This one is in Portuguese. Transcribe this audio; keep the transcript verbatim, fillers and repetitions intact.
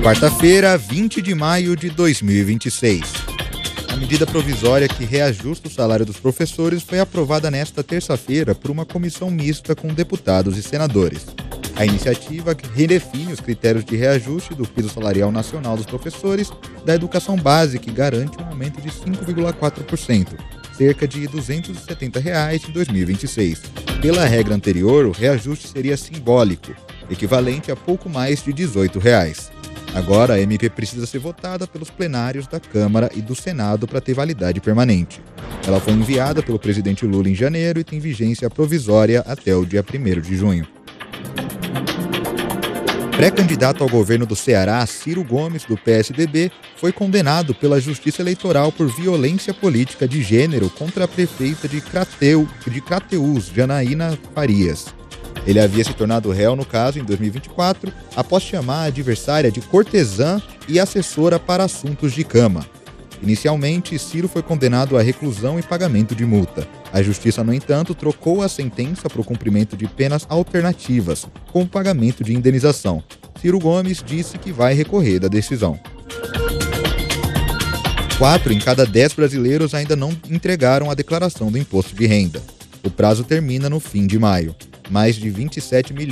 Quarta-feira, vinte de maio de dois mil e vinte e seis. A medida provisória que reajusta o salário dos professores foi aprovada nesta terça-feira por uma comissão mista com deputados e senadores. A iniciativa redefine os critérios de reajuste do piso salarial nacional dos professores da educação básica e garante um aumento de cinco vírgula quatro por cento, cerca de duzentos e setenta reais em dois mil e vinte e seis. Pela regra anterior, o reajuste seria simbólico, equivalente a pouco mais de dezoito reais. Agora, a M P precisa ser votada pelos plenários da Câmara e do Senado para ter validade permanente. Ela foi enviada pelo presidente Lula em janeiro e tem vigência provisória até o dia primeiro de junho. Pré-candidato ao governo do Ceará, Ciro Gomes, do P S D B, foi condenado pela Justiça Eleitoral por violência política de gênero contra a prefeita de, Crateu, de Crateús, Janaína Farias. Ele havia se tornado réu no caso em dois mil e vinte e quatro, após chamar a adversária de cortesã e assessora para assuntos de cama. Inicialmente, Ciro foi condenado à reclusão e pagamento de multa. A Justiça, no entanto, trocou a sentença para o cumprimento de penas alternativas, com o pagamento de indenização. Ciro Gomes disse que vai recorrer da decisão. Quatro em cada dez brasileiros ainda não entregaram a declaração do imposto de renda. O prazo termina no fim de maio. Mais de vinte e sete milhões